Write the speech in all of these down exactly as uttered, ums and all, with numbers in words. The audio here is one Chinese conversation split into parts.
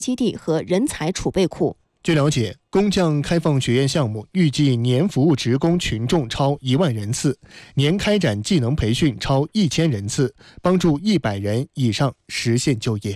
基地和人才储备库。 据了解，工匠开放学院项目预计年服务职工群众超一万人次，年开展技能培训超一千人次，帮助一百人以上实现就业。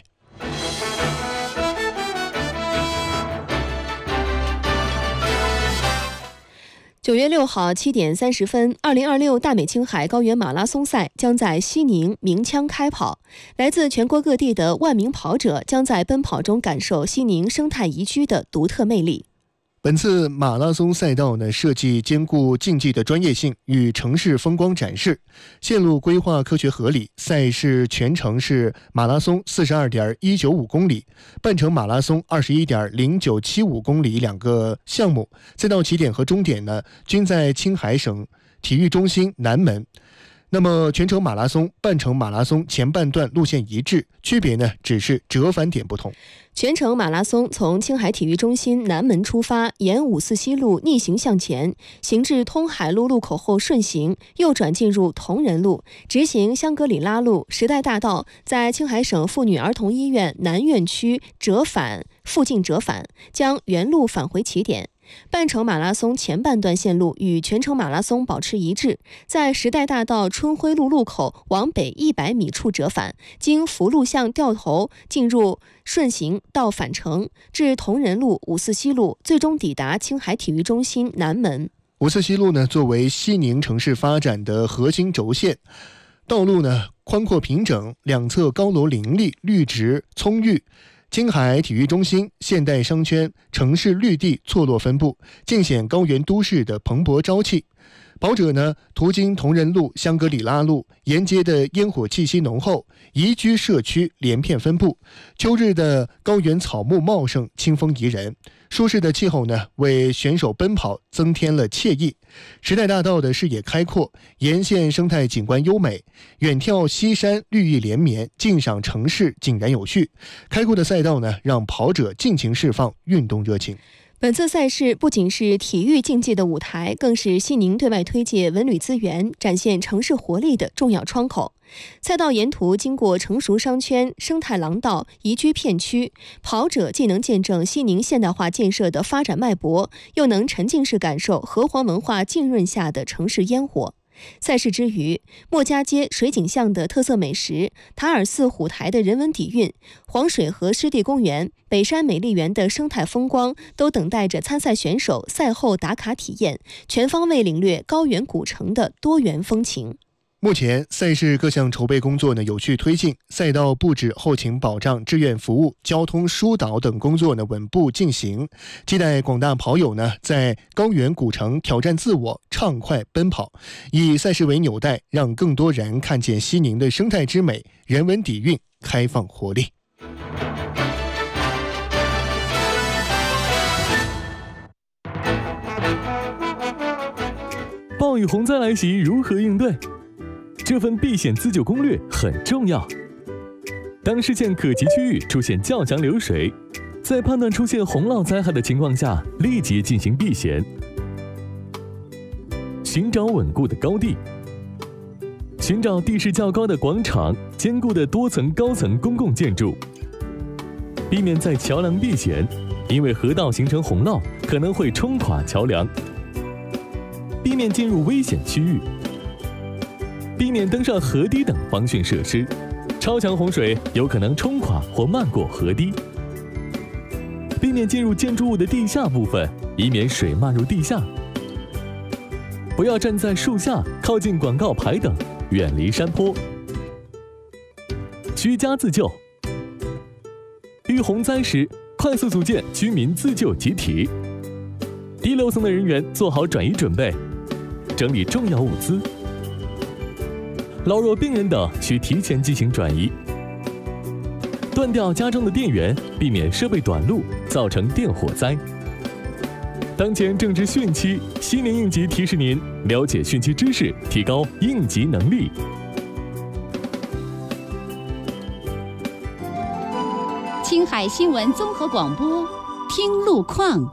九月六号七点三十分，二零二六大美青海高原马拉松赛将在西宁鸣枪开跑。来自全国各地的万名跑者将在奔跑中感受西宁生态宜居的独特魅力。 本次马拉松赛道呢，设计兼顾竞技的专业性与城市风光展示，线路规划科学合理，赛事全程是马拉松 四十二点一九五公里，半程马拉松 二十一点零九七五公里两个项目。赛道起点和终点呢，均在青海省体育中心南门。那么全程马拉松、半程马拉松前半段路线一致，区别呢只是折返点不同。 全程马拉松从青海体育中心南门出发，沿五四西路逆行向前，行至通海路路口后顺行，右转进入同仁路，直行香格里拉路、时代大道，在青海省妇女儿童医院南院区折返附近折返，将原路返回起点。半程马拉松前半段线路与全程马拉松保持一致，在时代大道春晖路路口往北一百米处折返，经福禄巷掉头进入顺行到返程，至同仁路、五四西路，最终抵达青海体育中心南门。 五四西路呢，作为西宁城市发展的核心轴线，道路呢宽阔平整，两侧高楼林立，绿植葱郁。青海体育中心、现代商圈、城市绿地错落分布，尽显高原都市的蓬勃朝气。跑者呢，途经同仁路、香格里拉路，沿街的烟火气息浓厚，宜居社区连片分布。秋日的高原草木茂盛，清风宜人。舒适的气候呢，为选手奔跑增添了惬意。时代大道的视野开阔，沿线生态景观优美，远眺西山绿意连绵，近赏城市井然有序。开阔的赛道呢，让跑者尽情释放运动热情。 本次赛事不仅是体育竞技的舞台，更是西宁对外推介文旅资源、展现城市活力的重要窗口。赛道沿途经过成熟商圈、生态廊道、宜居片区，跑者既能见证西宁现代化建设的发展脉搏，又能沉浸式感受河湟文化浸润下的城市烟火。赛事之余，莫家街水景巷的特色美食、塔尔寺虎台的人文底蕴、黄水河湿地公园、北山美丽园的生态风光，都等待着参赛选手赛后打卡体验，全方位领略高原古城的多元风情。 目前赛事各项筹备工作呢有序推进，赛道布置、后勤保障、志愿服务、交通疏导等工作呢稳步进行。期待广大跑友呢在高原古城挑战自我，畅快奔跑，以赛事为纽带，让更多人看见西宁的生态之美、人文底蕴、开放活力。 暴雨洪灾来袭，如何应对？这份避险自救攻略很重要。当视线可及区域出现较强流水，在判断出现洪涝灾害的情况下，立即进行避险。寻找稳固的高地，寻找地势较高的广场、坚固的多层高层公共建筑，避免在桥梁避险，因为河道形成洪涝可能会冲垮桥梁。避免进入危险区域，避免登上河堤等防汛设施，超强洪水有可能冲垮或漫过河堤。避免进入建筑物的地下部分，以免水漫入地下。不要站在树下、靠近广告牌等，远离山坡。居家自救，遇洪灾时，快速组建居民自救集体。低楼层的人员做好转移准备，整理重要物资。老弱病人等需提前进行转移。断掉家中的电源，避免设备短路，造成电火灾。当前正值汛期，西宁应急提示您了解汛期知识，提高应急能力。 青海新闻综合广播，听路况。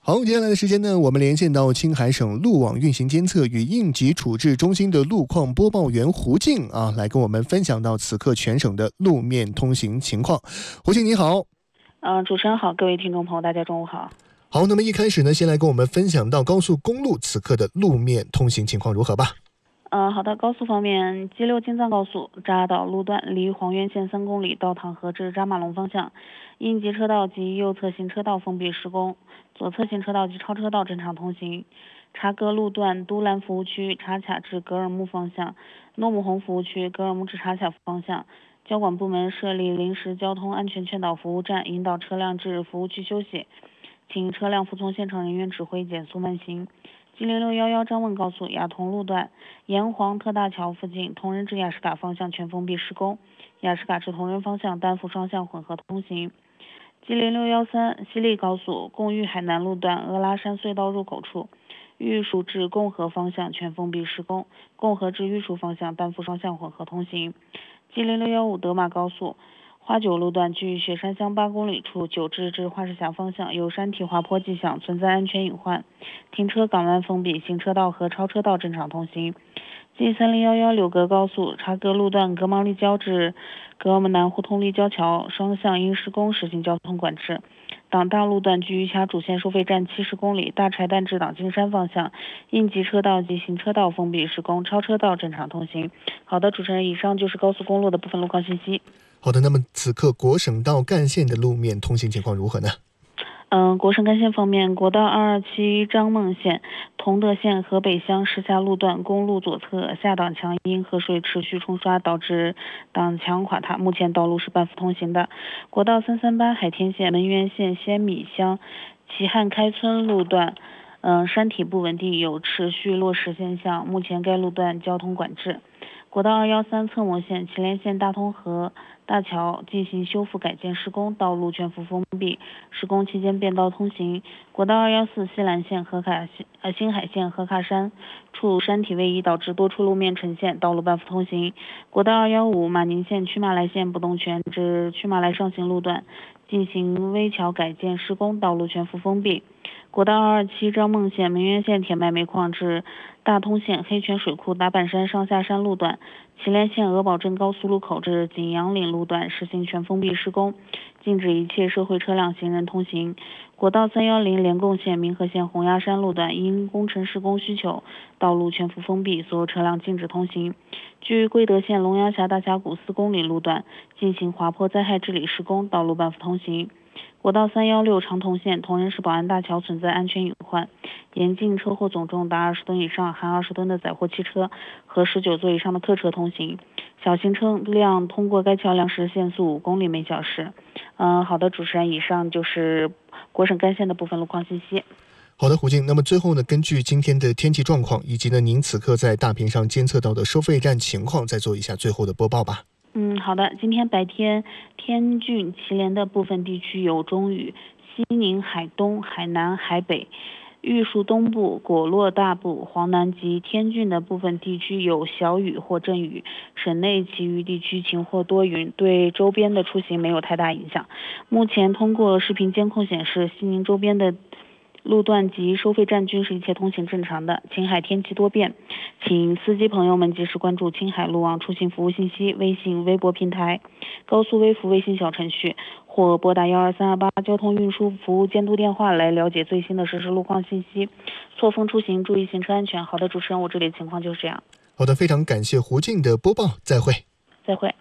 好，接下来的时间呢，我们连线到青海省路网运行监测与应急处置中心的路况播报员胡静啊，来跟我们分享到此刻全省的路面通行情况。胡静你好。 呃，主持人好，各位听众朋友，大家中午好。 好，那么一开始呢，先来跟我们分享到高速公路此刻的路面通行情况如何吧。 呃，好的，高速方面， G 六 京藏高速扎岛路段离黄源县三公里到塘河至扎马龙方向，应急车道及右侧行车道封闭施工，左侧行车道及超车道正常通行。察格路段都兰服务区察卡至格尔木方向，诺姆洪服务区格尔木至察卡方向，交管部门设立临时交通安全劝导服务站，引导车辆至服务区休息，请车辆服从现场人员指挥减速慢行。G 零六一一张汶高速雅同路段沿黄特大桥附近同仁至雅什嘎方向全封闭施工，雅什嘎至同仁方向单幅双向混合通行。G 零六一三西丽高速贡玉海南路段额拉山隧道入口处玉树至共和方向全封闭施工，共和至玉树方向单幅双向混合通行。G 零六一五德马高速花九路段距雪山乡八公里处九至至花市峡方向有山体滑坡迹象，存在安全隐患，停车港湾封闭，行车道和超车道正常通行。G 三零一一柳格高速察格路段格芒立交至格尔木南互通立交桥双向因施工实行交通管制。党大路段距余卡主线收费站七十公里，大柴旦至党金山方向应急车道及行车道封闭施工，超车道正常通行。好的，主持人，以上就是高速公路的部分路况信息。 好的，那么此刻国省道干线的路面通行情况如何呢？ 嗯、呃，国省干线方面，国道二二七张孟县同德县河北乡石峡路段公路左侧下挡墙因河水持续冲刷导致挡墙垮塌，目前道路是半幅通行的。国道三三八海天县门源县仙米乡齐汉开村路段嗯、呃，山体不稳定有持续落石现象，目前该路段交通管制。国道二一三侧磨县祁连县大通河大桥进行修复改建施工，道路全幅封闭，施工期间变道通行。国道二一四西兰县和卡呃新海县和卡山处山体位移导致多处路面呈现，道路半幅通行。国道二一五马宁县曲马来县不动泉至曲马来上行路段进行危桥改建施工，道路全幅封闭。国道二二七张孟县门源县铁脉煤矿至大通县黑泉水库打板山上下山路段，祁连县鹅堡镇高速路口至景阳岭路段实行全封闭施工，禁止一切社会车辆行人通行。国道三一零连贡县民和县洪崖山路段因工程施工需求，道路全幅封闭，所有车辆禁止通行。距贵德县龙阳峡大峡谷四公里路段进行滑坡灾害治理施工，道路半幅通行。国道三一六长桐县同仁市宝安大桥存在安全隐患，严禁车货总重达二十吨以上含二十吨的载货汽车和十九座以上的客车通行，小型车辆通过该桥梁时限速五公里每小时。嗯，好的，主持人，以上就是国省干线的部分路况信息。 好的，胡静，那么最后呢，根据今天的天气状况以及呢您此刻在大屏上监测到的收费站情况，再做一下最后的播报吧。 嗯，好的。今天白天，天峻、祁连的部分地区有中雨，西宁、海东、海南、海北、玉树东部、果洛大部、黄南及天峻的部分地区有小雨或阵雨，省内其余地区晴或多云，对周边的出行没有太大影响。目前通过视频监控显示，西宁周边的路段及收费站均是一切通行正常的。青海天气多变，请司机朋友们及时关注青海路网出行服务信息微信、微博平台、高速微服微信小程序，或拨打幺二三二八交通运输服务监督电话来了解最新的实时路况信息。错峰出行，注意行车安全。好的，主持人，我这里的情况就是这样。 好的，非常感谢胡静的播报，再会。 再会。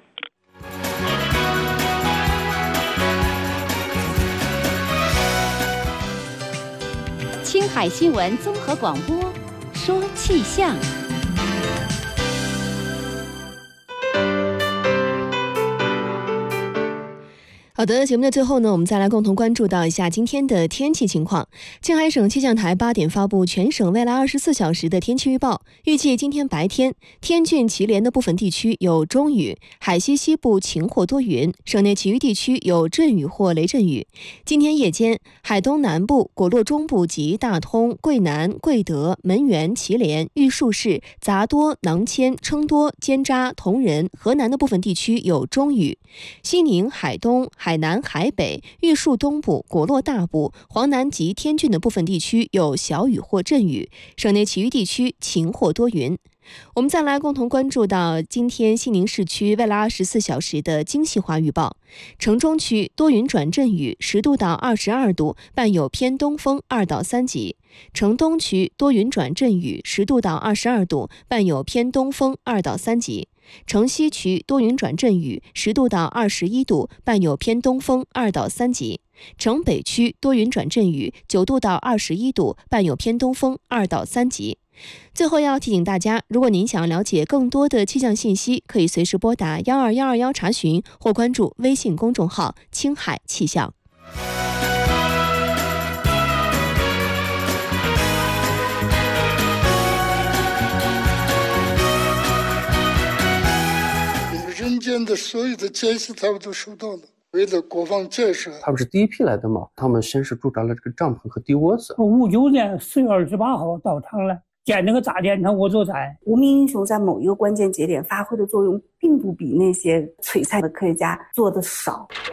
青海新闻综合广播，说气象。 好的，节目的最后呢，我们再来共同关注到一下今天的天气情况。青海省气象台八点发布全省未来二十四小时的天气预报，预计今天白天，天峻、祁连的部分地区有中雨，海西西部晴或多云，省内其余地区有阵雨或雷阵雨。今天夜间，海东南部、果洛中部及大通、桂南、贵德、门源、祁连、玉树市、杂多、囊谦、称多、尖扎、铜仁、河南的部分地区有中雨，西宁、海东、海海南、海北、玉树东部、果洛大部、黄南及天峻的部分地区有小雨或阵雨，省内其余地区晴或多云。我们再来共同关注到今天西宁市区未来二十四小时的精细化预报。城中区多云转阵雨，十度到二十二度，伴有偏东风二到三级。城东区多云转阵雨，十度到二十二度，伴有偏东风二到三级。城西区多云转阵雨，十度到二十一度，伴有偏东风二到三级。城北区多云转阵雨，九度到二十一度，伴有偏东风二到三级。最后要提醒大家，如果您想了解更多的气象信息，可以随时拨打幺二幺二幺查询，或关注微信公众号青海气象。 人间的所有的艰辛他们都受到了，为了国防建设， 他们是第一批来的嘛，他们先是驻扎了这个帐篷和地窝子。 五九年四月二十八号到场了，建这个大电厂我就在。 无名英雄在某一个关键节点发挥的作用，并不比那些璀璨的科学家做的少。